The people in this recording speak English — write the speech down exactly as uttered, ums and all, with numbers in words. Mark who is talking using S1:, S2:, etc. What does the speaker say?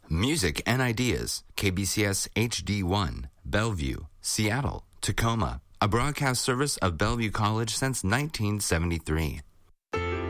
S1: Music and Ideas, K B C S H D one, Bellevue, Seattle, Tacoma, a broadcast service of Bellevue College since nineteen seventy-three.